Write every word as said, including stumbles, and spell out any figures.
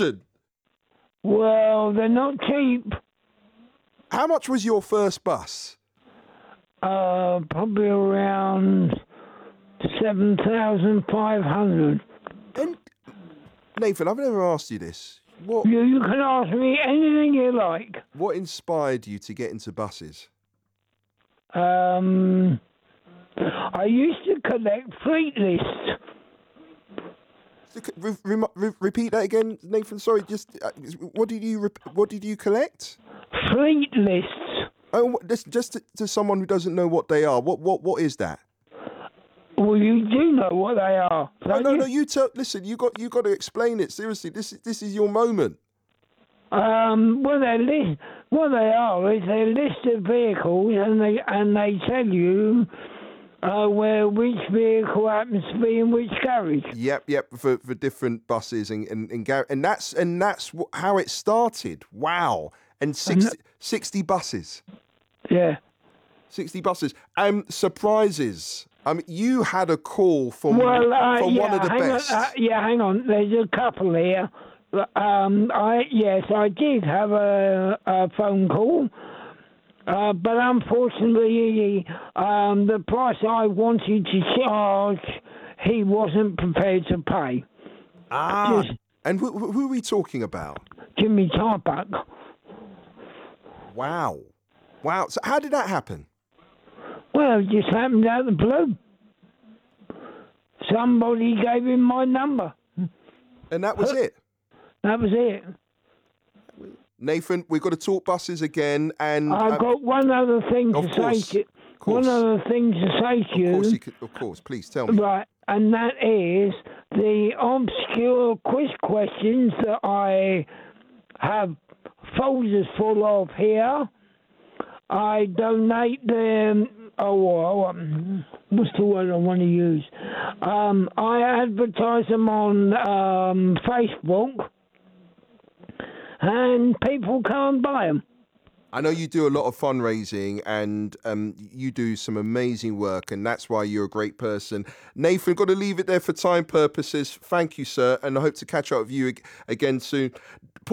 extortion. Well, they're not cheap. How much was your first bus? Uh, probably around seven thousand five hundred. And Nathan, I've never asked you this. What You, you can ask me anything you like. what inspired you to get into buses? Um, I used to collect fleet lists. Re- re- re- repeat that again, Nathan. Sorry, just uh, what did you rep- what did you collect? Fleet lists. Oh, just just to, to someone who doesn't know what they are. What what what is that? Well, you do know what they are. No, don't no, you? no. You tell. Listen, you got you got to explain it seriously. This is this is your moment. Um, well, they li- what they are is they list of vehicles, and they and they tell you uh, where which vehicle happens to be in which garage. Yep, yep. For for different buses and and and, gar- and that's and that's wh- how it started. Wow. And sixty, sixty buses. Yeah. sixty buses. Um, surprises. Um, you had a call from Well, uh, from yeah, one of the hang best. On, uh, yeah, hang on. There's a couple here. Um, I yes, I did have a, a phone call, uh, but unfortunately, um, the price I wanted to charge, he wasn't prepared to pay. Ah. Just And who, who who are we talking about? Jimmy Tarbuck. Wow. Wow. So how did that happen? Well, it just happened out of the blue. Somebody gave him my number. And that was it. That was it. Nathan, we've got to talk buses again. And I've um, got one other thing of to course, say to of course. one other thing to say to of you. course, you could, of course. Please tell me. Right, and that is the obscure quiz questions that I have folders full of here. I donate them. Oh, um, what's the word I want to use? Um, I advertise them on um, Facebook, and people come and buy them. I know you do a lot of fundraising and um, you do some amazing work, and that's why you're a great person. Nathan, got to leave it there for time purposes. Thank you, sir, and I hope to catch up with you ag- again soon.